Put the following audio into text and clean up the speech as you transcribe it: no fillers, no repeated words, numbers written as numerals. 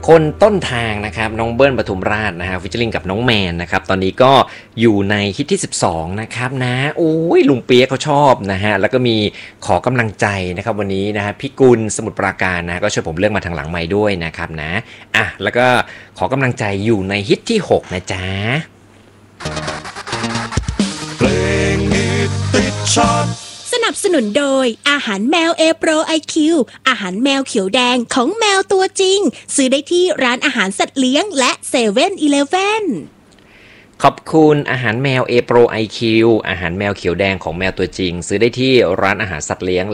คนต้นทางนะครับน้องเบิ้ลปทุมราชนะฮะฟิชเชอริงกับน้องแมนนะครับตอนนี้ก็อยู่ในฮิตที่12นะครับนะโอ้ยลุงเปี๊ยกเขาชอบนะฮะแล้วก็มีขอกำลังใจนะครับวันนี้นะฮะพี่กุลสมุทรปราการนะก็ช่วยผมเลือกมาทางหลังไมค์ด้วยนะครับนะแล้วก็ขอกำลังใจอยู่ในฮิตที่6นะจ๊ะเพลงฮิตติดชาร์ตสนับสนุนโดยอาหารแมวเอโปรไอคิวอาหารแมวเขียวแดงของแมวตัวจริงซื้อได้ที่ร้านอาหารสัตว์เลี้ยงและเซเว่นอีเลฟเว่นขอบคุณอาหารแมวเอโปรไอคิวอาหารแมวเขียวแดงของแมวตัวจริงซื้อได้ที่ร้านอาหารสัตว์เลี้ยง